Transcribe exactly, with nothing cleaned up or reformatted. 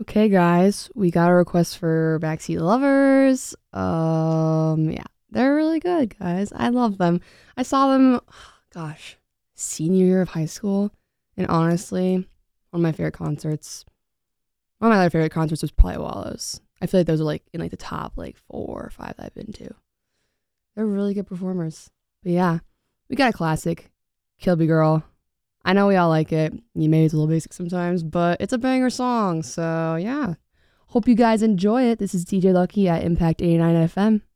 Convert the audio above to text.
Okay, guys, we got a request for Backseat Lovers. Um, yeah, they're really good, guys. I love them. I saw them, gosh, senior year of high school, and honestly, one of my favorite concerts. One of my other favorite concerts was probably Wallows. I feel like those are like in like the top like four or five that I've been to. They're really good performers. But yeah, we got a classic, Kilby Girl. I know we all like it. You maybe it's a little basic sometimes, but it's a banger song. So yeah. Hope you guys enjoy it. This is D J Lucky at Impact eighty-nine F M.